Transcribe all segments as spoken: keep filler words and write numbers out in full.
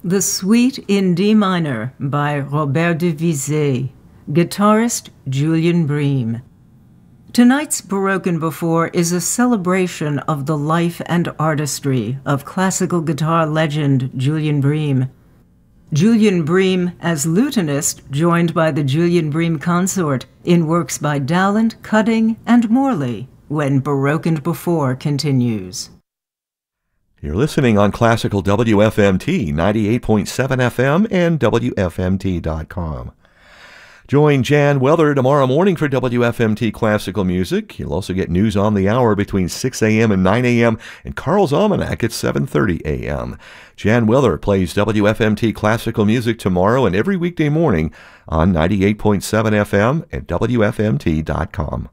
The Suite in D Minor by Robert de Vizet, guitarist Julian Bream. Tonight's Baroque Before is a celebration of the life and artistry of classical guitar legend Julian Bream. Julian Bream as lutenist, joined by the Julian Bream Consort in works by Dowland, Cutting, and Morley, when Baroque Before continues. You're listening on Classical W F M T, ninety-eight point seven F M and W F M T dot com. Join Jan Weather tomorrow morning for W F M T Classical Music. You'll also get news on the hour between six a.m. and nine a.m. and Carl's Almanac at seven thirty a.m. Jan Weather plays W F M T Classical Music tomorrow and every weekday morning on ninety-eight point seven F M and W F M T dot com.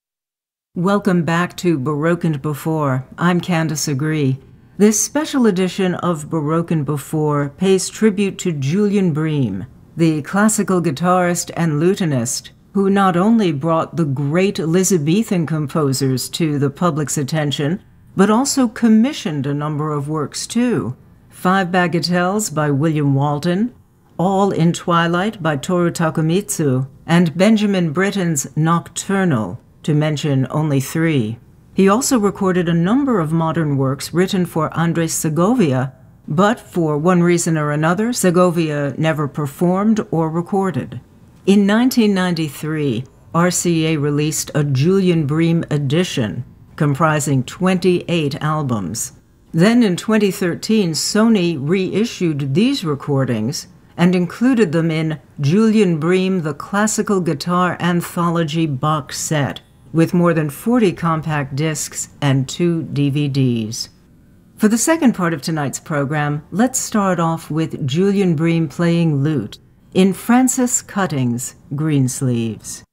Welcome back to Baroque Before. I'm Candace Agree. This special edition of Baroque Before pays tribute to Julian Bream, the classical guitarist and lutenist who not only brought the great Elizabethan composers to the public's attention, but also commissioned a number of works too. Five Bagatelles by William Walton, All in Twilight by Toru Takemitsu, and Benjamin Britten's Nocturnal, to mention only three. He also recorded a number of modern works written for Andres Segovia, but for one reason or another, Segovia never performed or recorded. In nineteen ninety-three, R C A released a Julian Bream edition, comprising twenty-eight albums. Then in twenty thirteen, Sony reissued these recordings and included them in Julian Bream The Classical Guitar Anthology Box Set, with more than forty compact discs and two D V Ds. For the second part of tonight's program, let's start off with Julian Bream playing lute in Francis Cutting's Greensleeves.